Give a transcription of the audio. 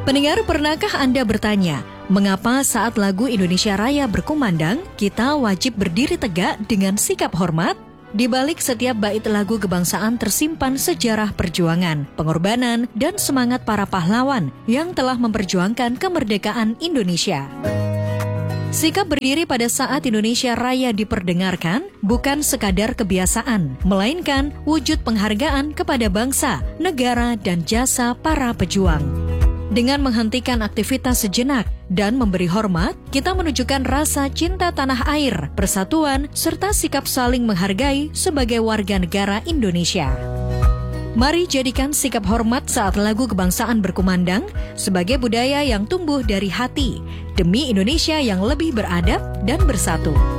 Pendengar, pernahkah Anda bertanya, mengapa saat lagu Indonesia Raya berkumandang, kita wajib berdiri tegak dengan sikap hormat? Di balik setiap bait lagu kebangsaan tersimpan sejarah perjuangan, pengorbanan, dan semangat para pahlawan yang telah memperjuangkan kemerdekaan Indonesia. Sikap berdiri pada saat Indonesia Raya diperdengarkan bukan sekadar kebiasaan, melainkan wujud penghargaan kepada bangsa, negara, dan jasa para pejuang. Dengan menghentikan aktivitas sejenak dan memberi hormat, kita menunjukkan rasa cinta tanah air, persatuan, serta sikap saling menghargai sebagai warga negara Indonesia. Mari jadikan sikap hormat saat lagu kebangsaan berkumandang sebagai budaya yang tumbuh dari hati, demi Indonesia yang lebih beradab dan bersatu.